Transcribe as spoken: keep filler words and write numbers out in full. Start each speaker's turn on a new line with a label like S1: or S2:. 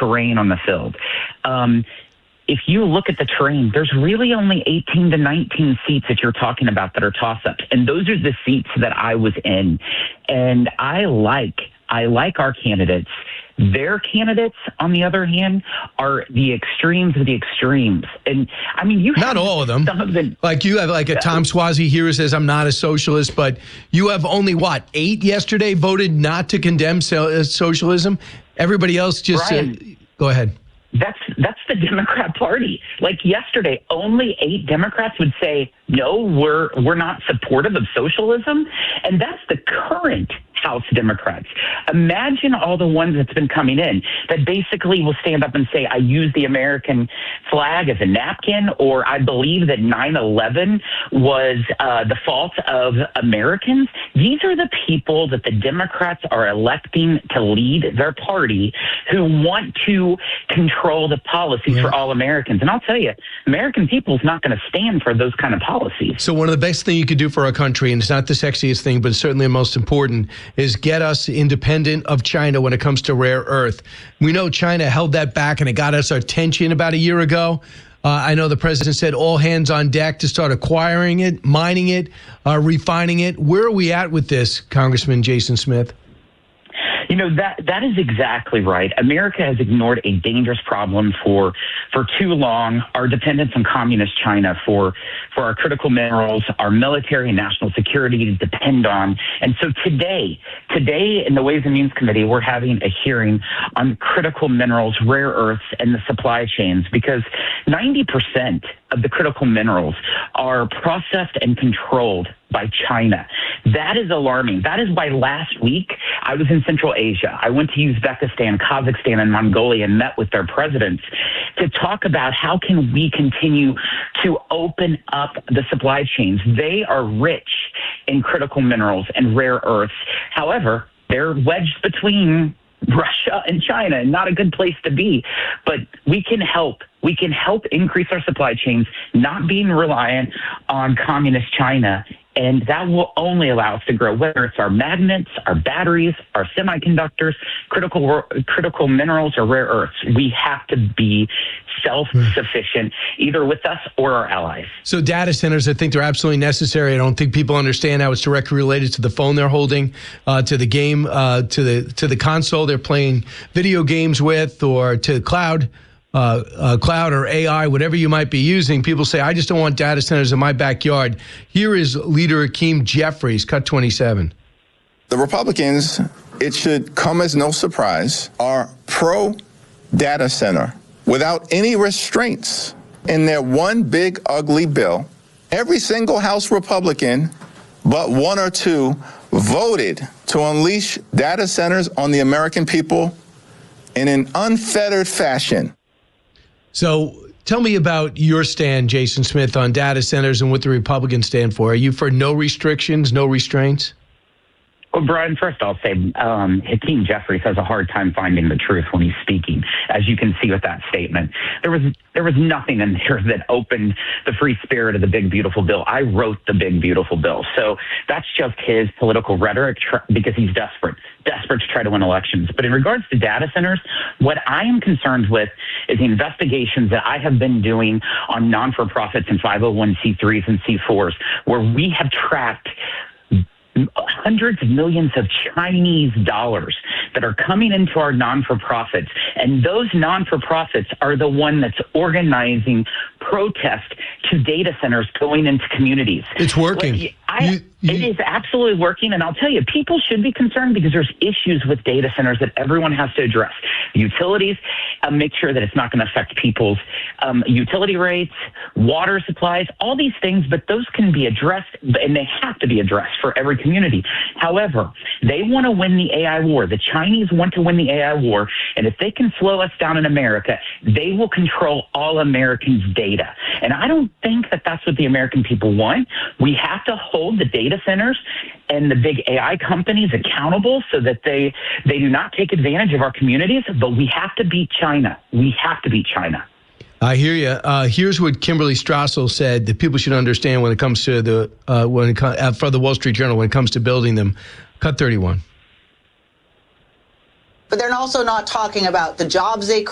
S1: terrain on the field. Um, if you look at the terrain, there's really only eighteen to nineteen seats that you're talking about that are toss-ups. And those are the seats that I was in. And I like, I like our candidates. Their candidates, on the other hand, are the extremes of the extremes. And I mean, you have
S2: not all of them.
S1: Some of the,
S2: like you have like a Tom Suozzi here who says, I'm not a socialist, but you have only, what, eight yesterday voted not to condemn so- socialism? Everybody else just
S1: Brian,
S2: said, go ahead.
S1: That's that's the Democrat Party. Like yesterday, only eight Democrats would say, no, we're we're not supportive of socialism. And that's the current House Democrats. Imagine all the ones that's been coming in that basically will stand up and say, I use the American flag as a napkin, or I believe that nine eleven was uh, the fault of Americans. These are the people that the Democrats are electing to lead their party, who want to control the policies yeah. for all Americans. And I'll tell you, American people is not going to stand for those kind of policies.
S2: So one of the best things you could do for our country, and it's not the sexiest thing, but it's certainly the most important, is get us independent of China when it comes to rare earth. We know China held that back, and it got us our attention about a year ago. Uh, I know the president said all hands on deck to start acquiring it, mining it, uh, refining it. Where are we at with this, Congressman Jason Smith?
S1: You know, that that is exactly right. America has ignored a dangerous problem for for too long. Our dependence on communist China for for our critical minerals, our military and national security to depend on. And so today, today in the Ways and Means Committee, we're having a hearing on critical minerals, rare earths, and the supply chains, because ninety percent of the critical minerals are processed and controlled by China. That is alarming. That is why last week I was in Central Asia. I went to Uzbekistan, Kazakhstan, and Mongolia and met with their presidents to talk about how can we continue to open up the supply chains. They are rich in critical minerals and rare earths. However, they're wedged between Russia and China, and not a good place to be. But we can help. We can help increase our supply chains, not being reliant on communist China. And that will only allow us to grow, whether it's our magnets, our batteries, our semiconductors, critical critical minerals, or rare earths. We have to be self-sufficient, either with us or our allies.
S2: So data centers, I think they're absolutely necessary. I don't think people understand how it's directly related to the phone they're holding, uh, to the game, uh, to the to the console they're playing video games with, or to cloud. Uh, uh, cloud or A I, whatever you might be using. People say, I just don't want data centers in my backyard. Here is Leader Hakeem Jeffries, cut twenty-seven.
S3: The Republicans, it should come as no surprise, are pro-data center without any restraints. In their one big ugly bill, every single House Republican but one or two voted to unleash data centers on the American people in an unfettered fashion.
S2: So tell me about your stand, Jason Smith, on data centers and what the Republicans stand for. Are you for no restrictions, no restraints?
S1: Well, Brian, first I'll say um, Hakeem Jeffries has a hard time finding the truth when he's speaking, as you can see with that statement. There was there was nothing in there that opened the free spirit of the Big Beautiful Bill. I wrote the Big Beautiful Bill. So that's just his political rhetoric tr- because he's desperate, desperate to try to win elections. But in regards to data centers, what I am concerned with is the investigations that I have been doing on non-for-profits and five oh one c threes and c fours, where we have tracked hundreds of millions of Chinese dollars that are coming into our non-for-profits. And those non-for-profits are the one that's organizing protest to data centers going into communities.
S2: It's working.
S1: Like, I,
S2: you, you,
S1: it is absolutely working. And I'll tell you, people should be concerned because there's issues with data centers that everyone has to address. Utilities, uh, make sure that it's not going to affect people's um, utility rates, water supplies, all these things, but those can be addressed, and they have to be addressed for every community. However, they want to win the A I war. The Chinese want to win the A I war, and if they can slow us down in America, they will control all Americans' data. And I don't think that that's what the American people want. We have to hold the data centers and the big A I companies accountable so that they they do not take advantage of our communities, but we have to beat China. We have to beat China.
S2: I hear you. Uh, here's what Kimberly Strassel said that people should understand when it comes to the uh, when it com- uh, for the Wall Street Journal when it comes to building them. Cut thirty-one.
S4: But they're also not talking about the jobs they